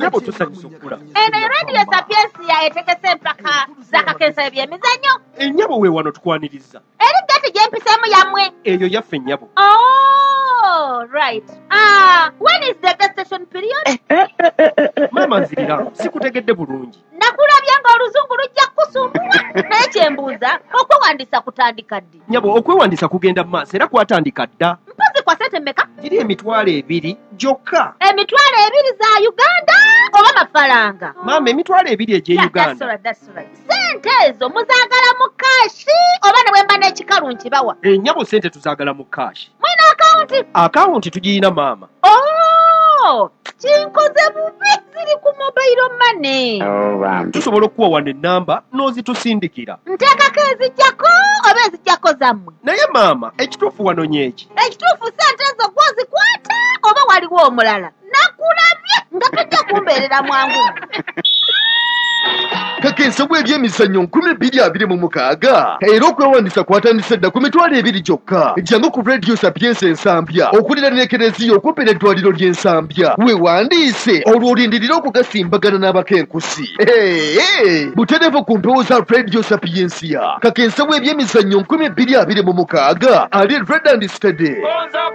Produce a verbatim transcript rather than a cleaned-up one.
Ennyabo tusanyusa okula. Eno Radio Sapiensia etekese empaka z'akakensa ebyemizannyo. Ennyabo we wano tukwaniriza. Eri gati gye mpiseemu yammwe. Eyo yaffe ennyabo. Oh, right. Ah, when is the gestation period? Maama nzirira, sikutegedde bulungi. Nakulabye ng'oluzungu lujja kusumbula. Naye kye mbuuza, okwewandiisa kutandika ddi? Nnyabo, okwewandiisa kugenda mu maaso era kwatandika dda. Mpozi kwa sente mmeka? Giri emitwalo ebiri gyokka. Emitwalo ebiri za Uganda oba mafaranga? Maama, emitwalo ebiri egy'e Yeah, that's Uganda. right, that's right. Sente ezo muzaagala mu kaashi oba ne bwe mba n'ekikalu nkibawa? Ennyabo sente tuzaagala mu kaashi. Mwina akawunti? Akawunti tugiyina maama. Oh, kinkoze bubi ziri ku mobile money. Tusobola okuwa wano ennamba n'ozitusindikira. Nteekako ezijjako oba ezijjako zammwe? Naye maama, ekituufu wano nyeeki. Ekituufu sente ezo gw'ozikwata oba waliwo omulala? Nakulabye nga tojja kumbeerera mwangu. Kakensa bw'ebyemizannyo nkumi bbiri abiri mu mukaaga era okwewandiisa kwatandise dda ku mitwalo ebiri gyokka. Jjangu ku Radio Sapiensia Ensambya okulira n'ekereziya okumpi n'eddwaliro ly'Ensambya. Weewandiise olwo olindirira okugasimbagana n'abakenkusi. Ee, butereevu ku mpewo za Radio Sapiensia. Kakensa bw'ebyemizannyo nkumi bbiri abiri mu mukaaga ali Red and Steady.